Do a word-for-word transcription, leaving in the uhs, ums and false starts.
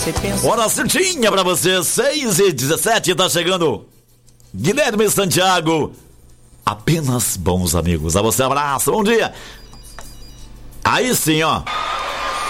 Você pensa... Hora certinha pra você, seis e dezessete, tá chegando Guilherme Santiago. Apenas bons amigos. A você, abraço, bom dia. Aí sim, ó.